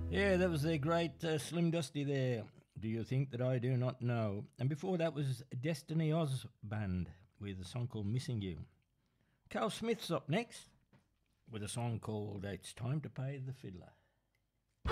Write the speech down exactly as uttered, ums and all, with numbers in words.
Yeah, that was the great uh, Slim Dusty there. Do you think that I do not know? And before that was Destiny Oz Band with a song called Missing You. Carl Smith's up next with a song called It's Time to Pay the Fiddler.